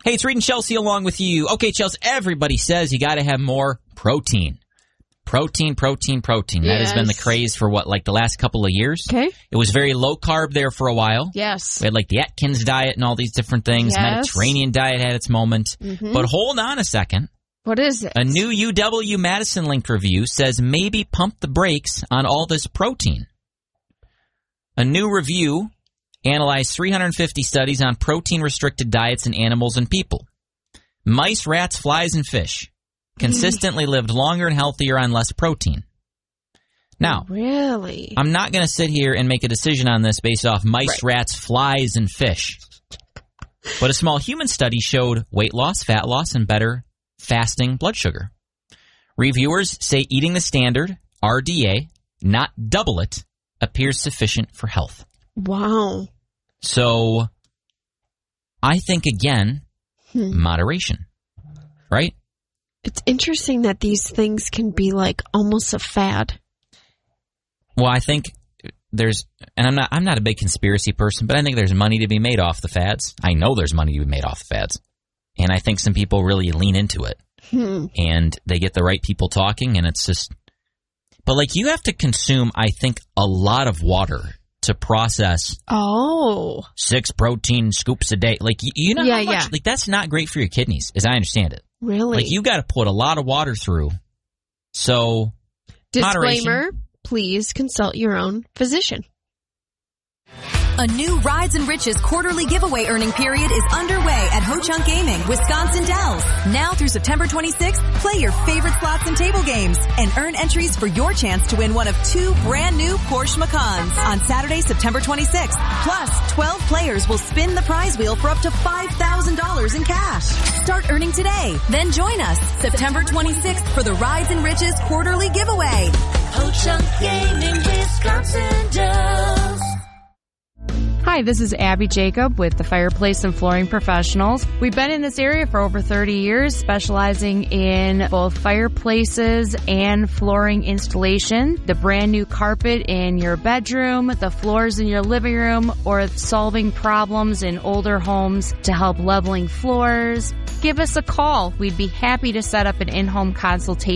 Hey, it's Reed and Chelsea along with you. Okay, Chelsea, everybody says you got to have more protein. Protein. That has been the craze for the last couple of years. Okay. It was very low carb there for a while. Yes. We had the Atkins diet and all these different things. Yes. Mediterranean diet had its moment. Mm-hmm. But hold on a second. What is it? A new UW-Madison linked review says maybe pump the brakes on all this protein. A new review analyzed 350 studies on protein-restricted diets in animals and people. Mice, rats, flies, and fish consistently lived longer and healthier on less protein. Now, really? I'm not going to sit here and make a decision on this based off mice, rats, flies, and fish. But a small human study showed weight loss, fat loss, and better fasting blood sugar. Reviewers say eating the standard RDA, not double it, appears sufficient for health. Wow. So, I think, again, moderation. Right? It's interesting that these things can be almost a fad. Well, I think there's, and I'm not a big conspiracy person, but I think there's money to be made off the fads. I know there's money to be made off the fads. And I think some people really lean into it. And they get the right people talking, and it's just, but you have to consume, I think, a lot of water to process 6 protein scoops a day. You know how much, that's not great for your kidneys, as I understand it. Really? You got to put a lot of water through. So, disclaimer, moderation. Please consult your own physician. A new Rides and Riches quarterly giveaway earning period is underway at Ho-Chunk Gaming, Wisconsin Dells. Now through September 26th, play your favorite slots and table games and earn entries for your chance to win one of 2 brand new Porsche Macans on Saturday, September 26th. Plus, 12 players will spin the prize wheel for up to $5,000 in cash. Start earning today. Then join us September 26th for the Rides and Riches quarterly giveaway. Ho-Chunk Gaming, Wisconsin Dells. Hi, this is Abby Jacob with the Fireplace and Flooring Professionals. We've been in this area for over 30 years, specializing in both fireplaces and flooring installation, the brand new carpet in your bedroom, the floors in your living room, or solving problems in older homes to help leveling floors. Give us a call. We'd be happy to set up an in-home consultation